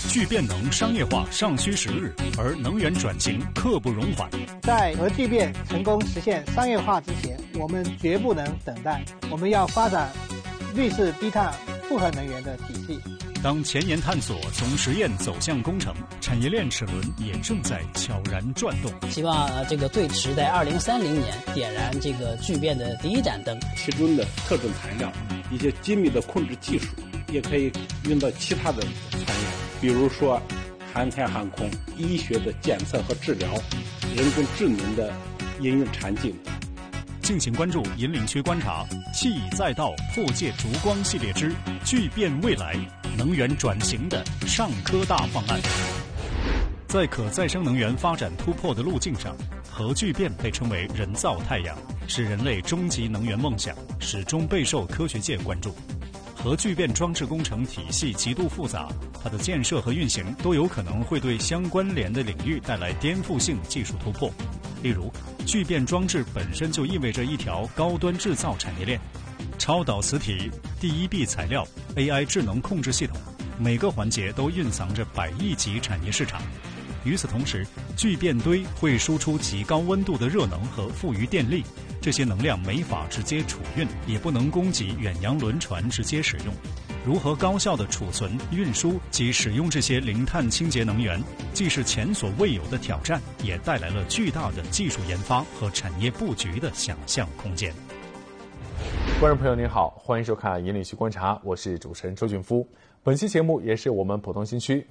聚变能商业化尚需时日，而能源转型刻不容缓。 在核聚变成功实现商业化之前，我们绝不能等待。我们要发展绿色低碳复合能源的体系。 当前沿探索从实验走向工程，产业链齿轮也正在悄然转动。 希望这个最迟在2030年点燃这个聚变的第一盏灯。 其中的特征材料、一些精密的控制技术，也可以用到其他的产业，比如说航天航空、医学的检测和治疗、人工智能的应用场景。 敬请关注引领区观察，气已再到，破界烛光系列之聚变未来，能源转型的上科大方案。在可再生能源发展突破的路径上，核聚变被称为人造太阳，是人类终极能源梦想，始终备受科学界关注。核聚变装置工程体系极度复杂，它的建设和运行都有可能会对相关联的领域带来颠覆性技术突破。例如，聚变装置本身就意味着一条高端制造产业链，超导磁体、第一臂材料、AI 智能控制系统，每个环节都蕴藏着100亿级产业市场。与此同时，聚变堆会输出极高温度的热能和富余电力，这些能量没法直接储运，也不能供给远洋轮船直接使用。如何高效地储存、运输及使用这些零碳清洁能源，既是前所未有的挑战，也带来了巨大的技术研发和产业布局的想象空间。 观众朋友您好，欢迎收看《引领区观察》，我是主持人周俊夫。本期节目也是我们浦东新区